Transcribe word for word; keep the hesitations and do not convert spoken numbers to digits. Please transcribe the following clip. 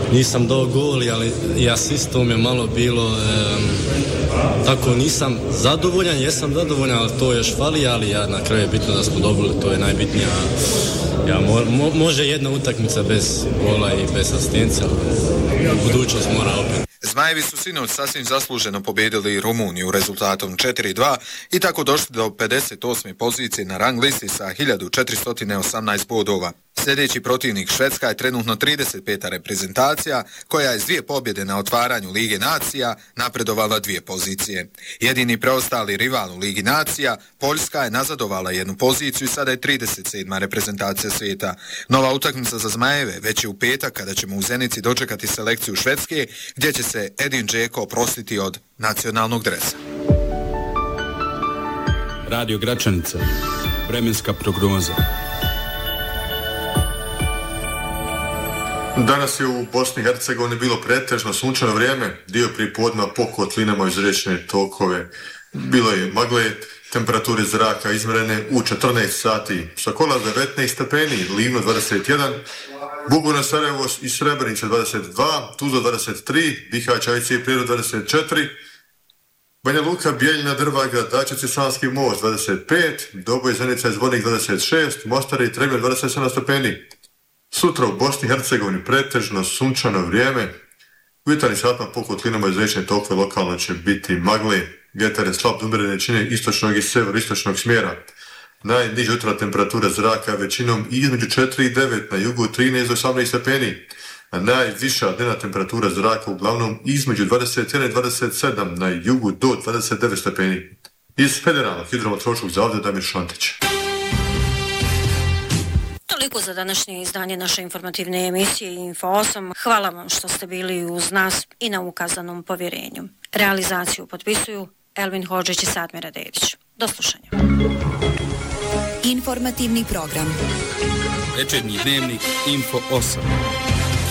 nisam dao goli, ali i asistom je malo bilo, e, tako nisam zadovoljan, jesam zadovoljan, ali to još fali, ali ja na kraju je bitno da smo dobili, to je najbitnije. Ja, mo, mo, može jedna utakmica bez gola i bez asistencije, ali budućnost mora opet. Zmajevi su sinoć sasvim zasluženo pobjedili Rumuniju rezultatom četiri dva i tako došli do pedeset osme pozicije na rang listi sa hiljadu četiristo osamnaest bodova. Sljedeći protivnik Švedska je trenutno trideset peta reprezentacija koja je s dvije pobjede na otvaranju Lige nacija napredovala dvije pozicije. Jedini preostali rival u Ligi nacija, Poljska, je nazadovala jednu poziciju i sada je trideset sedma reprezentacija svijeta. Nova utakmica za Zmajeve već je u petak kada ćemo u Zenici dočekati selekciju Švedske gdje će se Edin Džeko oprostiti od nacionalnog dresa. Radio Gračanica, vremenska prognoza. Danas je u Bosni i Hercegovini bilo pretežno sunčano vrijeme, dio pripodneva po kotlinama uz riječne tokove. Bilo je magle, temperature zraka izmjerene u četrnaest sati. Sokola devetnaest stepeni, Livno dvadeset jedan, Bugojno, Sarajevo i Srebrenica dvadeset dva, Tuzla dvadeset tri, Bihać, Ajci i Prijedor dvadeset četiri, Banja Luka, Bijeljina, Drvagrad, Dačić i Sanski most dvadeset pet, Doboj, Zenica i Zvornik dvadeset šest, Mostar i Trebinje dvadeset sedam stepeni. Sutra u Bosni i Hercegovini pretežno sunčano vrijeme. U jutarnjim satima po kotlinama iz riječne tokve lokalno će biti magle, vjetar je slab do umjerene čine istočnog i severo-istočnog smjera. Najniža jutra temperatura zraka većinom između četiri i devet, na jugu trinaest do osamnaest stepeni. A najviša dnevna temperatura zraka uglavnom između dvadeset jedan i dvadeset sedam, na jugu do dvadeset devet stepeni. Iz Federalnog hidrometeorološkog zavoda Damir Šantić. Toliko za današnje izdanje naše informativne emisije Info osam. Hvala vam što ste bili uz nas i na ukazanom povjerenju. Realizaciju potpisuju Elvin Hodžić i Sadmira Dedić. Do slušanja. Informativni program. Večernji dnevnik Info osam.